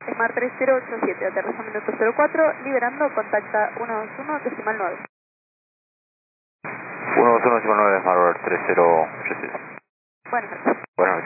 Smart 3087, aterriza minuto 04, liberando, contacta 121.9. 121.9, Smart 3087. Buenas noches. Buenas noches.